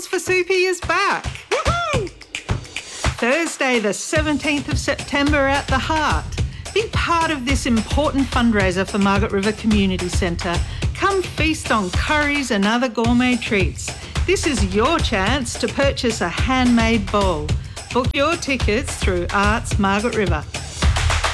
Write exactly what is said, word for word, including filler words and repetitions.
Bowls for Soupy is back. Woohoo! Thursday the seventeenth of September at the Heart. Be part of this important fundraiser for Margaret River Community Centre. Come feast on curries and other gourmet treats. This is your chance to purchase a handmade bowl. Book your tickets through Arts Margaret River.